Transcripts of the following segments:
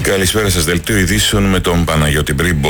Καλησπέρα σας, δελτίο ειδήσεων με τον Παναγιώτη Μπρίμπο.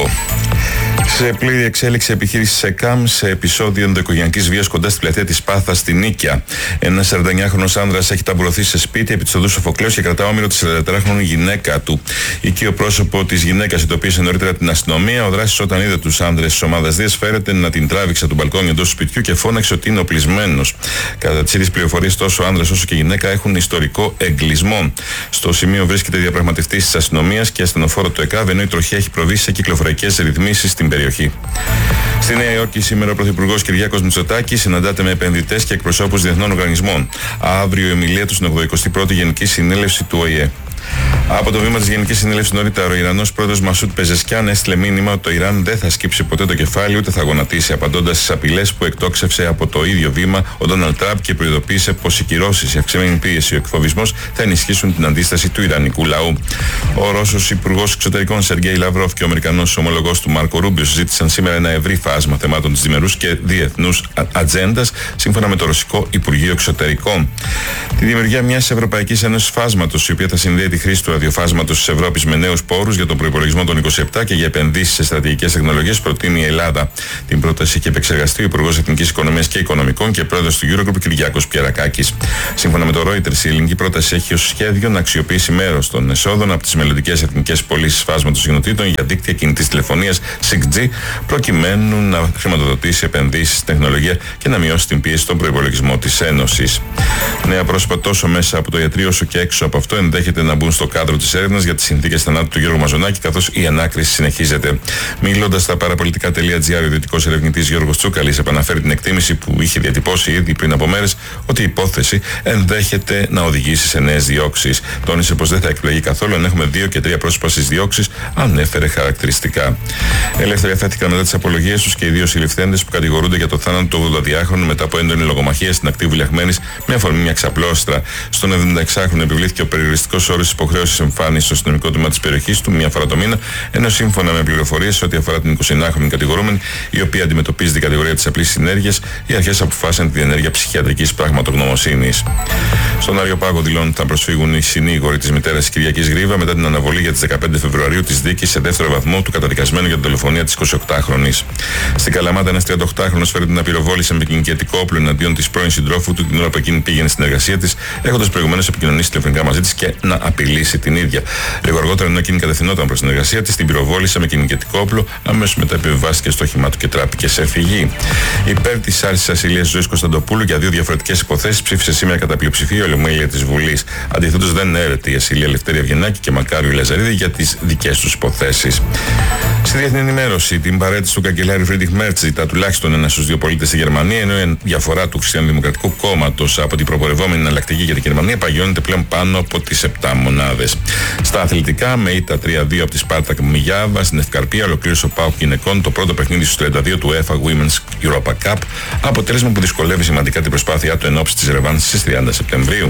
Σε πλήρη εξέλιξη επιχείρηση ΣΕΚΑΜ σε επεισόδιο ενδοοικογενειακής βίας κοντά στην πλατεία της Πάθας στη Νίκαια. Ένας 49χρονος άνδρας έχει ταμπουρωθεί σε σπίτι επί της οδού Σοφοκλέους και κρατά όμηρο τη 44χρονη γυναίκα του. Οικείο πρόσωπο της γυναίκας ειδοποίησε νωρίτερα την αστυνομία. Ο δράστης, όταν είδε τους άνδρες της ομάδας Δίας, φέρεται να την τράβηξε από τον μπαλκόνι εντός του σπιτιού και φώναξε ότι είναι οπλισμένος. Κατά τις ίδιες πληροφορίες, τόσο ο άνδρας όσο και η γυναίκα έχουν ιστορικό εγκλισμό. Στο σημείο βρίσκεται διαπραγματευτής της αστυνομίας και ασθενοφόρο του ΕΚΑΒ, ενώ η τροχιά έχει προβεί σε κυκλοφοριακές ρυθμίσεις στην περιοχή. Στη Νέα Υόρκη σήμερα ο Πρωθυπουργός Κυριάκος Μητσοτάκης συναντάται με επενδυτές και εκπροσώπους διεθνών οργανισμών. Αύριο η ομιλία του στην 81η Γενική Συνέλευση του ΟΗΕ. Από το βήμα της Γενικής Συνέλευσης νωρίτερα, ο Ιρανός πρόεδρος Μασούτ Πεζεσκιάν έστειλε μήνυμα ότι το Ιράν δεν θα σκύψει ποτέ το κεφάλι ούτε θα γονατίσει, απαντώντας στις απειλές που εκτόξευσε από το ίδιο βήμα ο Ντόναλντ Τραμπ και προειδοποίησε πως οι κυρώσεις, η αυξημένη πίεση, ο εκφοβισμός θα ενισχύσουν την αντίσταση του Ιρανικού λαού. Ο Ρώσος Υπουργός Εξωτερικών Σεργέη Λαυρόφ και ο Αμερικανός ομολογός του Μάρκο Ρούμπιο συζήτησαν σήμερα ένα ευρύ φάσμα θεμάτων της διμερούς και διεθνούς ατζέντας, σύμφωνα με το Ρωσικό Υπουργείο Εξωτερικών. Τη δημιουργία μιας Ευρωπαϊκής Ένωσης Φάσματος, η οποία θα συνδέει τη χρήση του ραδιοφάσματος της Ευρώπης με νέους πόρους για τον προϋπολογισμό των 27 και για επενδύσεις σε στρατηγικές τεχνολογίες, προτείνει η Ελλάδα. Την πρόταση έχει επεξεργαστεί ο Υπουργός Εθνικής Οικονομίας και Οικονομικών και πρόεδρος του Eurogroup Κυριάκος Πιερακάκης. Σύμφωνα με το Reuters, η ελληνική πρόταση έχει ως σχέδιο να αξιοποιήσει μέρος των εσόδων από τις μελλοντικές εθνικές πωλήσεις φάσματος κοινοτήτων για δίκτυα κινητής τηλεφωνίας 6G, προκειμένου να χρηματοδοτήσει επενδύσεις στην τεχνολογία και να μειώσει την πίεση στον προϋπολογισμό της Ένωσης. Νέα πρόσωπα τόσο μέσα από το ιατρείο όσο και έξω από αυτό ενδέχεται να μπουν στο κάδρο της έρευνας για τις συνθήκες θανάτου του Γιώργου Μαζονάκη, καθώς η ανάκριση συνεχίζεται. Μιλώντας στα παραπολιτικά.gr, ο ιδιωτικός ερευνητής Γιώργος Τσούκαλης επαναφέρει την εκτίμηση που είχε διατυπώσει ήδη πριν από μέρες ότι η υπόθεση ενδέχεται να οδηγήσει σε νέες διώξεις. Τόνισε πως δεν θα εκπλαγεί καθόλου αν έχουμε 2 και 3 πρόσωπα στις διώξεις, ανέφερε χαρακτηριστικά. Ελεύθεροι αφέθηκαν μετά τις απολογίες τους και οι 2 συλληφθέντες που κατηγορούνται για το θάνατο του 82χρονου μετά από έντονη λογομαχία στην ακτή Βουλιαχμένης με αφορμή μια ξαπλώστρα. Στον 76χρονο επιβλήθηκε ο περιοριστικός όρος υποχρέωσης εμφάνισης στο αστυνομικό τμήμα της περιοχής του μία φορά το μήνα, ενώ σύμφωνα με πληροφορίες ό,τι αφορά την 29χρονη κατηγορούμενη, η οποία αντιμετωπίζει την κατηγορία της απλής συνέργειας, οι αρχές αποφάσισαν τη διενέργεια ψυχιατρικής πραγματογνωμοσύνης. Στον Άριο Πάγο δηλώνουν ότι θα προσφύγουν οι συνήγοροι της μητέρας της Κυριακής Γρίβα μετά την αναβολή για τις 15 Φεβρουαρίου της δίκης σε δεύτερο βαθμό του καταδικασμένου για την δολοφονία της 28χρονης. Στην Καλαμάτα, ένας 38χρονος φέρεται να πυροβόλησε με κινητικό όπλο εναντίον της πρώην συντρόφου του την ώρα που εκείνη πήγαινε στην εργασία της, έχοντας προηγουμένως επικοινωνήσει τηλεφωνικά μαζί της και να απειλήσει την ίδια. Λίγο αργότερα, ενώ εκείνη κατευθυνόταν προς την εργασία της, την πυροβόλησε με κινητικό όπλο, αμέσως μετά επιβιβάστηκε στο όχημά του και τράπηκε σε φυγή. Υπέρ της άρσης ασυλίας Ζωής Κωνσταντοπούλου για 2 διαφορετικές υποθέσεις ψήφισε σήμερα κατά πλειοψηφία η Ολομέλεια της Βουλής. Αντιθέτως, δεν έρεται η ασυλία Λευτέρη Αυγενάκη και Μακάριου Λαζαρίδη για τις δικές τους υποθέσεις. Στη διεθνή ενημέρωση, την παρέτηση του καγκελάριου Φρίντριχ Μέρτς ζητά τουλάχιστον 1 στους 2 πολίτες στη Γερμανία, ενώ η διαφορά του Χριστιανοδημοκρατικού Κόμματος από την προπορευόμενη εναλλακτική για την Γερμανία παγιώνεται πλέον πάνω από τις 7 μονάδες. Στα αθλητικά, με ήττα 3-2 από τη Σπάρτακ Μιγιάβα στην Ευκαρπία, ολοκλήρωσε ο ΠΑΟΚ γυναικών το πρώτο παιχνίδι στους 32 του UEFA Women's Europa Cup, αποτέλεσμα που δυσκολεύει σημαντικά την προσπάθειά του εν ώψη της ρεβάνσης στις 30 Σεπτεμβρίου.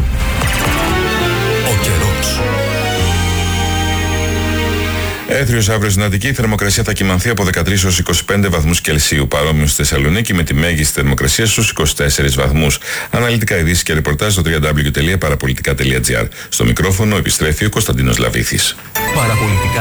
Ο καιρός. Έθριος αύριο στην Αττική, η θερμοκρασία θα κυμανθεί από 13 έως 25 βαθμούς Κελσίου. Παρόμοιο στη Θεσσαλονίκη με τη μέγιστη θερμοκρασία στους 24 βαθμούς. Αναλυτικά ειδήσεις και ρεπορτάζ στο www.parapolitica.gr. Στο μικρόφωνο επιστρέφει ο Κωνσταντίνος Λαβήθης.